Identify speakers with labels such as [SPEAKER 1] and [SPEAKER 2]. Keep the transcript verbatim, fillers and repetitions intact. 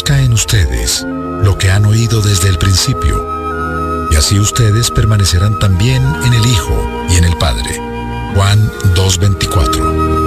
[SPEAKER 1] permanezca en ustedes lo que han oído desde el principio, y así ustedes permanecerán también en el Hijo y en el Padre. Juan dos veinticuatro.